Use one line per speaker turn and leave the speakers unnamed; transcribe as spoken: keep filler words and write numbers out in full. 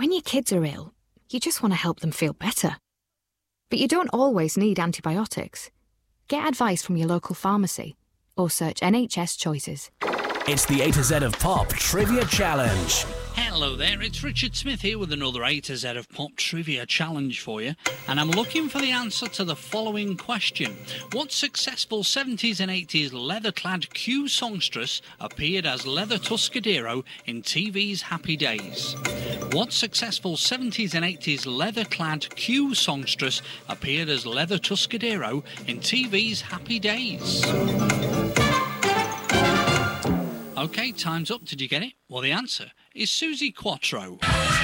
When your kids are ill, you just want to help them feel better. But you don't always need antibiotics. Get advice from your local pharmacy or search N H S Choices.
It's the A to Z of Pop Trivia Challenge.
Hello there, it's Richard Smith here with another A to Z of Pop Trivia Challenge for you, and I'm looking for the answer to the following question. What successful seventies and eighties leather-clad Q songstress appeared as Leather Tuscadero in T V's Happy Days? What successful seventies and eighties leather-clad Q songstress appeared as Leather Tuscadero in T V's Happy Days? OK, time's up. Did you get it? Well, the answer is Suzi Quatro.